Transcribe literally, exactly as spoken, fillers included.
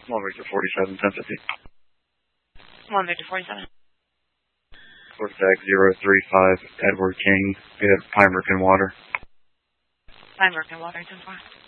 One Victor forty-seven, ten fifty. One Victor forty-seven. Cortec zero three five, Edward King. We have Pine Brook and Water. Pine Brook and Water, ten four.